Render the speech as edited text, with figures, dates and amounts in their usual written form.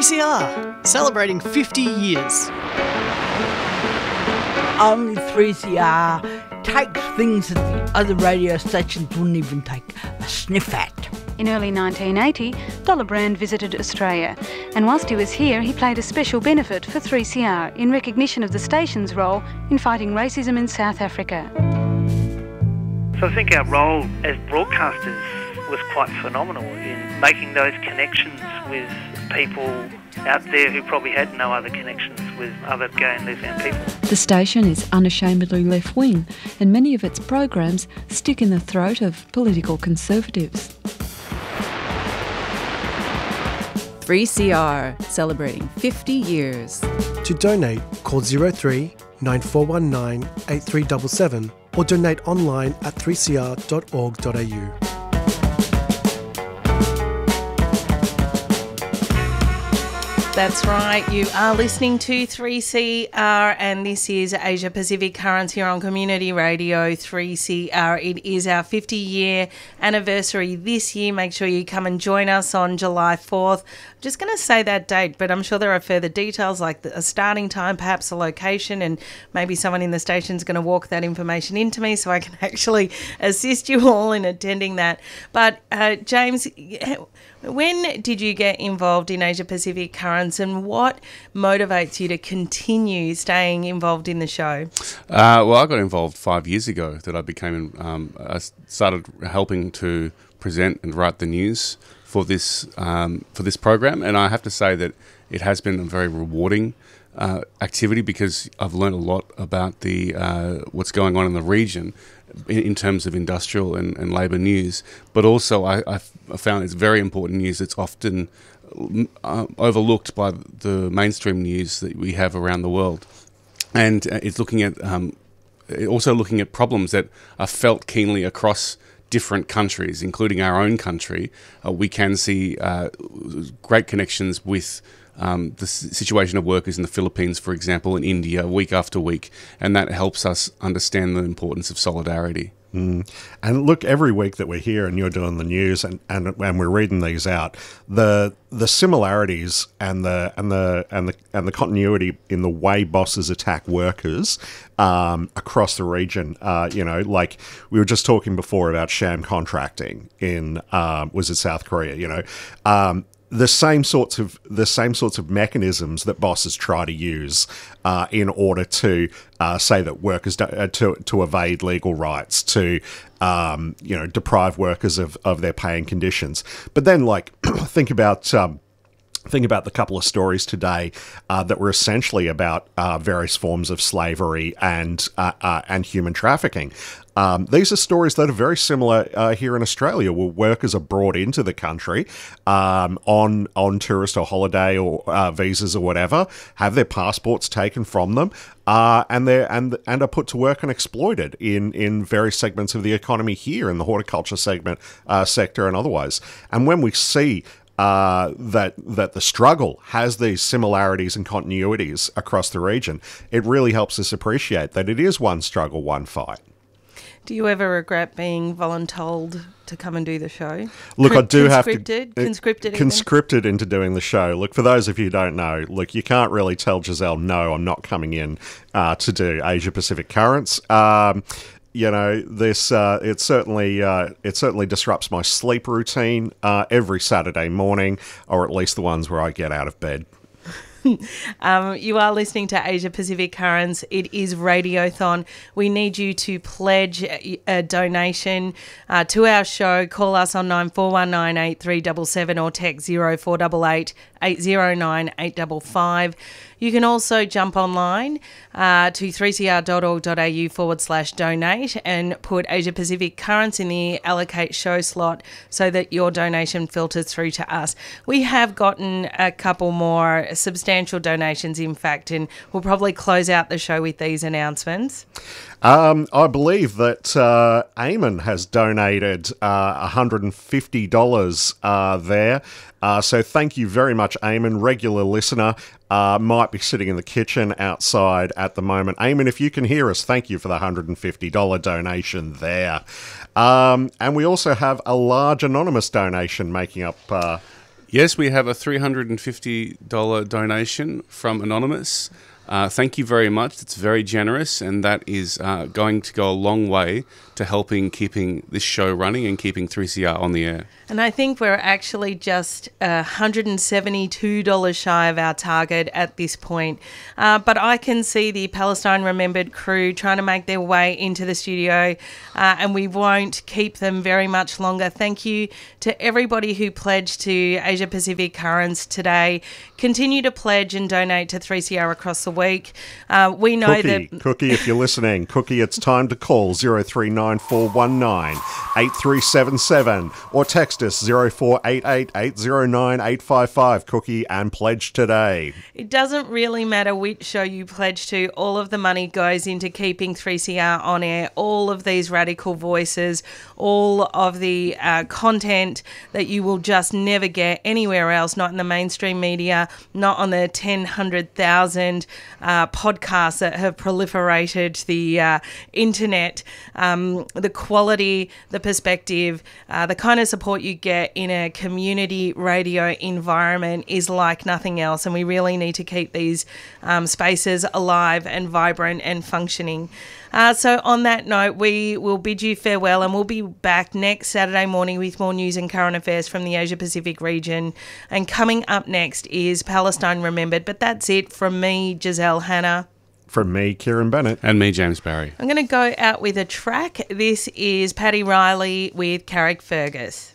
3CR, celebrating 50 years. Only 3CR takes things that the other radio stations wouldn't even take a sniff at. In early 1980, Dollar Brand visited Australia, and whilst he was here, he played a special benefit for 3CR in recognition of the station's role in fighting racism in South Africa. So I think our role as broadcasters was quite phenomenal in making those connections with people out there who probably had no other connections with other gay and lesbian people. The station is unashamedly left-wing, and many of its programs stick in the throat of political conservatives. 3CR, celebrating 50 years. To donate, call 03 9419 8377 or donate online at 3cr.org.au. That's right, you are listening to 3CR and this is Asia Pacific Currents here on Community Radio 3CR. It is our 50-year anniversary this year. Make sure you come and join us on July 4th. I'm just going to say that date, but I'm sure there are further details like a starting time, perhaps a location, and maybe someone in the station's going to walk that information into me so I can actually assist you all in attending that. But James, when did you get involved in Asia Pacific Currents and what motivates you to continue staying involved in the show? Well, I got involved 5 years ago that I became, I started helping to present and write the news for this program, and I have to say that it has been a very rewarding activity because I've learned a lot about the what's going on in the region in terms of industrial and labour news, but also I found it's very important news that's often overlooked by the mainstream news that we have around the world. And it's looking at also looking at problems that are felt keenly across different countries, including our own country. We can see great connections with the situation of workers in the Philippines, for example, in India, week after week, and that helps us understand the importance of solidarity. And look, every week that we're here and you're doing the news and we're reading these out, the similarities and the continuity in the way bosses attack workers across the region. Like we were just talking before about sham contracting in was it South Korea? The same sorts of mechanisms that bosses try to use in order to say that workers to evade legal rights, to deprive workers of their pay and conditions. But then, think about the couple of stories today that were essentially about various forms of slavery and human trafficking. These are stories that are very similar here in Australia, where workers are brought into the country on tourist or holiday or visas or whatever, have their passports taken from them, and are put to work and exploited in various segments of the economy here in the horticulture sector and otherwise. And when we see that the struggle has these similarities and continuities across the region, it really helps us appreciate that it is one struggle, one fight. Do you ever regret being voluntold to come and do the show? Look, I do have to... Conscripted into doing the show. Look, for those of you who don't know, look, you can't really tell Giselle, no, I'm not coming in to do Asia Pacific Currents. This it certainly disrupts my sleep routine every Saturday morning, or at least the ones where I get out of bed. You are listening to Asia Pacific Currents. It is Radiothon. We need you to pledge a donation to our show. Call us on 9419 8377 or text 0488 809 855. You can also jump online to 3cr.org.au/donate and put Asia Pacific Currents in the allocate show slot so that your donation filters through to us. We have gotten a couple more substantial donations, in fact, and we'll probably close out the show with these announcements. I believe that Eamon has donated $150 there. So thank you very much, Eamon, regular listener. Might be sitting in the kitchen outside at the moment. Eamon, if you can hear us, thank you for the $150 donation there. And we also have a large anonymous donation making up... Yes, we have a $350 donation from Anonymous. Thank you very much. It's very generous, and that is going to go a long way to helping keeping this show running and keeping 3CR on the air. And I think we're actually just $172 shy of our target at this point. But I can see the Palestine Remembered crew trying to make their way into the studio, and we won't keep them very much longer. Thank you to everybody who pledged to Asia Pacific Currents today. Continue to pledge and donate to 3CR across the week. We know Cookie, if you're listening, Cookie, it's time to call 039419 8377 or text us 0488 809 855, Cookie, and pledge today. It doesn't really matter which show you pledge to. All of the money goes into keeping 3CR on air. All of these radical voices, all of the content that you will just never get anywhere else, not in the mainstream media, not on the 100,000 podcasts that have proliferated the internet. The quality, the perspective, the kind of support you get in a community radio environment is like nothing else, and we really need to keep these spaces alive and vibrant and functioning. So on that note, we will bid you farewell, and we'll be back next Saturday morning with more news and current affairs from the Asia Pacific region. And coming up next is Palestine Remembered. But that's it from me, Giselle Hanna. From me, Kieran Bennett. And me, James Barry. I'm going to go out with a track. This is Paddy Riley with Carrick Fergus.